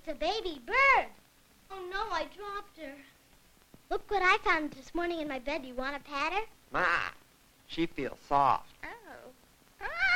It's a baby bird. Oh, no, I dropped her. Look what I found this morning in my bed. You want to pat her? Ma, she feels soft. Oh.